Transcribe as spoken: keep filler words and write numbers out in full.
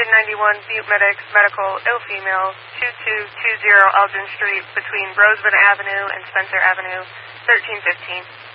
Engine ninety-one, Butte Medics, Medical, ill female, two two two zero Elgin Street between Roseman Avenue and Spencer Avenue, thirteen fifteen.